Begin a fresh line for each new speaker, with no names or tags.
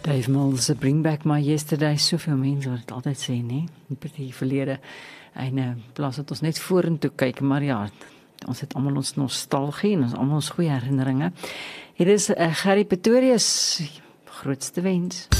Dave Mills, Bring Back My Yesterday, soveel mense wat dit altyd sê, nee, per die verlede, en plaas dat ons net vorentoe kyk, maar ja, ons het almal ons nostalgie en ons almal ons goeie herinneringe. Hier is Gerrie Pretorius, grootste wens.